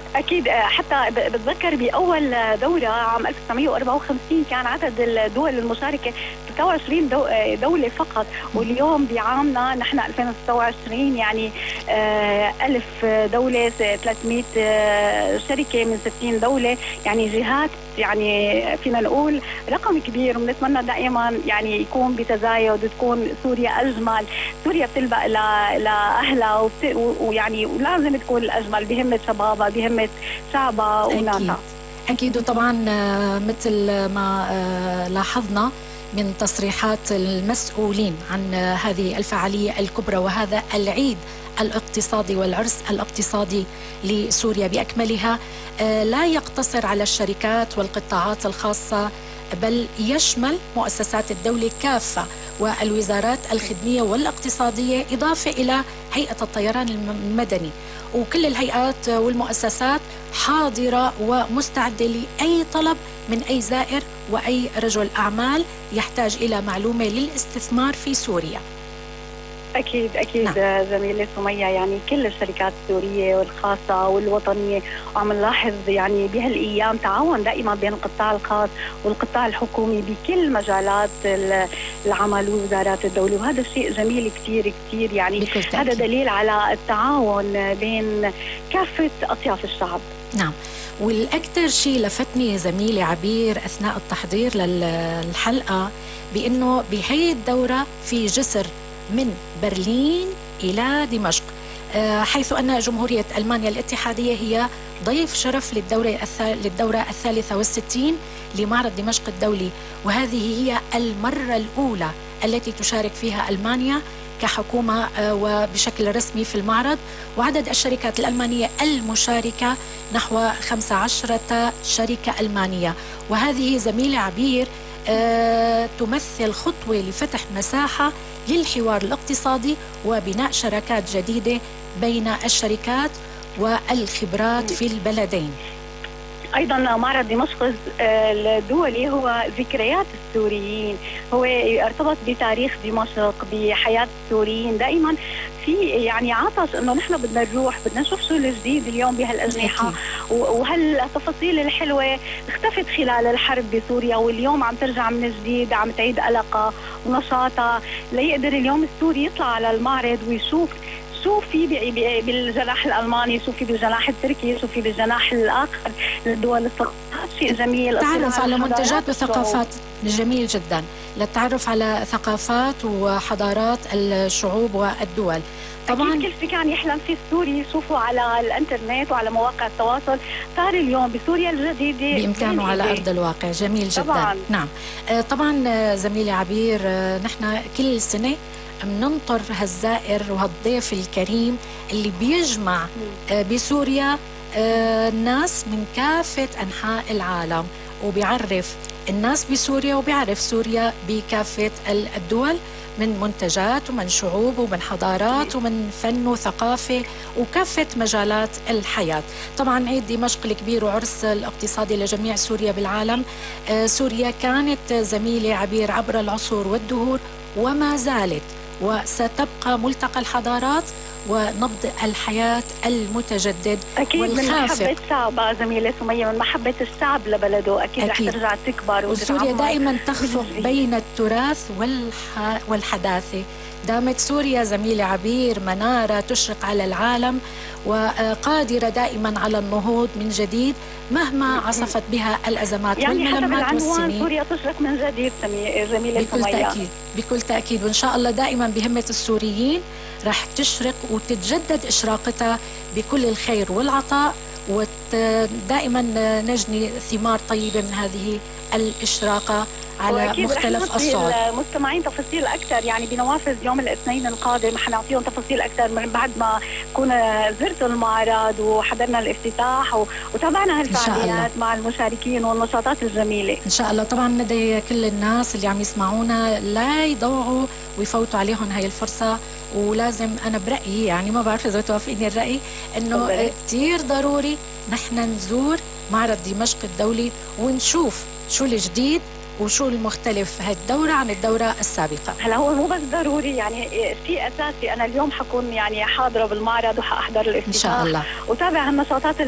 أكيد. حتى بتذكر بأول دورة عام 1954 كان عدد الدول المشاركة 23 دولة فقط، واليوم بعامنا نحن 2026 يعني 1000 دولة، 300 شركة من 60 دولة، يعني جهات، يعني فينا نقول رقم كبير. ونتمنى دائما يعني يكون بتزايد وتكون سوريا أجمل. سوريا بتلبق لأهلها ويعني ولازم تكون الأجمل بهمة شبابها، بهمة شعبها وناسها. أكيد. وطبعا مثل ما لاحظنا من تصريحات المسؤولين عن هذه الفعالية الكبرى وهذا العيد الاقتصادي والعرس الاقتصادي لسوريا بأكملها، لا يقتصر على الشركات والقطاعات الخاصة، بل يشمل مؤسسات الدولة كافة والوزارات الخدمية والاقتصادية، إضافة إلى هيئة الطيران المدني. وكل الهيئات والمؤسسات حاضرة ومستعدة لأي طلب من أي زائر وأي رجل أعمال يحتاج إلى معلومة للاستثمار في سوريا. أكيد أكيد. نعم. زميلة سمية، يعني كل الشركات السورية والخاصة والوطنية، وعم نلاحظ يعني بهالأيام تعاون دائما بين القطاع الخاص والقطاع الحكومي بكل مجالات العمل ووزارات الدولة، وهذا الشيء جميل كتير كتير. يعني هذا دليل على التعاون بين كافة أطياف الشعب. نعم. والأكثر شيء لفتني زميلي عبير أثناء التحضير للحلقة بأنه بهي الدورة في جسر من برلين إلى دمشق، حيث أن جمهورية ألمانيا الاتحادية هي ضيف شرف للدورة 63 لمعرض دمشق الدولي، وهذه هي المرة الأولى التي تشارك فيها ألمانيا كحكومة وبشكل رسمي في المعرض. وعدد الشركات الألمانية المشاركة نحو 15 شركة ألمانية، وهذه زميلة عبير تمثل خطوة لفتح مساحة للحوار الاقتصادي وبناء شراكات جديدة بين الشركات والخبرات في البلدين. أيضا معرض دمشق الدولي هو ذكريات السوريين، هو ارتبط بتاريخ دمشق، بحياة السوريين. دائما في يعني عطش انه نحن بدنا نروح، بدنا نشوف شو الجديد اليوم بهالأجنحة، وهالتفاصيل الحلوة اختفت خلال الحرب بسوريا، واليوم عم ترجع من جديد، عم تعيد قلقها ونشاطها، ليقدر اليوم السوري يطلع على المعرض ويشوف شو في بالجناح الألماني، شو في بالجناح التركي، شو في بالجناح الآخر للدول الثقافية. شيء جميل. التعرف على منتجات وثقافات جميل جدا، للتعرف على ثقافات وحضارات الشعوب والدول. طبعا كل شيء كان يحلم فيه السوري يشوفه على الانترنت وعلى مواقع التواصل صار اليوم بسوريا الجديدة بإمكانه على أرض الواقع. جميل جدا. طبعا. نعم. طبعا زميلي عبير، نحن كل سنة بننطر هالزائر وهالضيف الكريم اللي بيجمع بسوريا الناس من كافة أنحاء العالم، وبيعرف الناس بسوريا وبيعرف سوريا بكافة الدول، من منتجات ومن شعوب ومن حضارات ومن فن وثقافة وكافة مجالات الحياة. طبعا عيد دمشق الكبير وعرس الاقتصادي لجميع سوريا بالعالم. سوريا كانت زميلة عبير عبر العصور والدهور وما زالت وستبقى ملتقى الحضارات ونبض الحياة المتجدد أكيد والخافق. من محبة شعبها زميلة سمية، من محبة الشعب لبلده، أكيد رح ترجع تكبر. وسوريا دائما تخفق بين التراث والحداثة. دامت سوريا زميلة عبير منارة تشرق على العالم، وقادرة دائما على النهوض من جديد مهما عصفت بها الأزمات يعني والملمات والسنين. سوريا تشرق من جديد زميلة بكل سمية. تأكيد بكل تأكيد، وإن شاء الله دائما بهمة السوريين رح تشرق وتتجدد إشراقتها بكل الخير والعطاء، ودائما نجني ثمار طيبة من هذه الإشراقة على مختلف الصعد. المستمعين تفاصيل أكثر يعني بنوافذ يوم الاثنين القادم، حنعطيهم تفاصيل أكثر من بعد ما كنا زرت المعرض وحضرنا الافتتاح وتابعنا هالفعاليات مع المشاركين والنشاطات الجميلة. إن شاء الله. طبعا ندعي كل الناس اللي عم يسمعونا لا يضوعوا ويفوتوا عليهم هاي الفرصة، ولازم أنا برأيي، يعني ما بعرف إذا توافقيني الرأي، إنه كتير ضروري نحن نزور معرض دمشق الدولي ونشوف شو الجديد وشو المختلف هالدورة عن الدورة السابقة. هلا هو مو بس ضروري، يعني شيء أساسي. أنا اليوم حكون يعني حاضرة بالمعرض وحأحضر الافتتاح إن شاء الله، وتابع هالنشاطات